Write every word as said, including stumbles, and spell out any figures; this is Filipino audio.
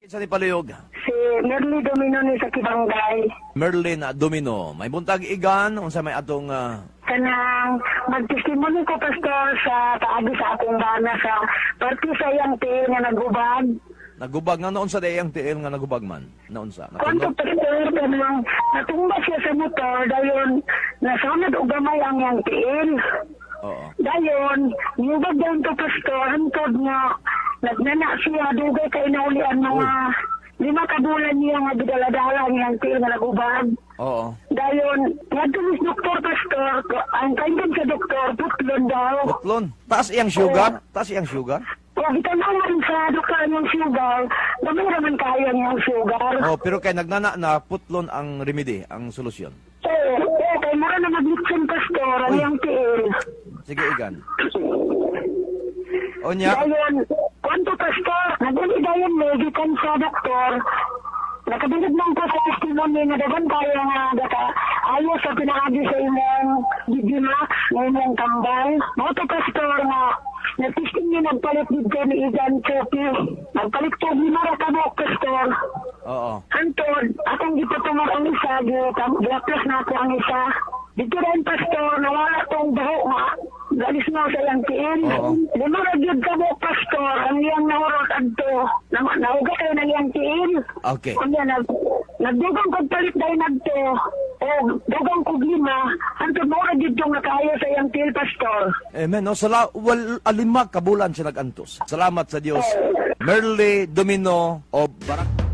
Sa ni paluyog. Si Merly Domino ni sa Kibanggay. Merlin Domino. May buntag igan unsa may atong uh, Kanang magtestimony ko, Pastor, sa taagi sa akong bana sa party sa iyang tiil nga nagubad. nagubag nga noon sa dayang tiil nga nagubag man. Noon sa. Kwanto, Natunog? Pastor, kanang natumba siya sa motor dayon nasanad og gamay ang iyang tiil. Oo. Dayon, niyubag dayon to, Pastor, hantod nga nagnana siya, dugay kay naulian mga lima ka bulan niya nga gidaladala niyang tiil nga nagubad. Oo. Dayon, ngadto ni doktor, Pastor, ang kaindan sa doktor, putlon daw. Putlon. Taas iyang sugar? Taas iyang sugar? O, itanawan sa doktor niyang sugar, dami naman kaya niyang sugar. Oh, pero kay nagnana na putlon ang remedy, ang solusyon. So, eh, kay mara na maglitsin, Pastor, ang Uy. iyang tiil. Sige igan. Onya. Dayon, kwanto, Pastor, naguli dayon may gikan sa doktor, nakabilib lang ko sa testimony na dagan kaya nga data ayaw sa pinaagi sa imong Digimax, na imong tambal. Mga to, Pastor, nga nagtisting niya nagpalit dito ni Igan Chopi. Nagpalit ko, ginara ka mo, Pastor. Oo. Antod, akong gipatumar ang isa, gilaplas na ako ang isa. Dito rin, Pastor, nawala tong baho nga. Galis mo sa iyang tiil. Oo. Lima ragyod ka mo, Pastor, ang iyang naurot adto. Na, nauga kayo ng iyang tiil. Okay. Kanya, nag, nagdugang kong palit dahil nagto. O, dugang kong lima. Antod mo ragyod tong nakaayo sa iyang tiil, Pastor. Amen. No, sala wal alima kabulan siya nagantos. Salamat sa Dios. Merly Domino o Barak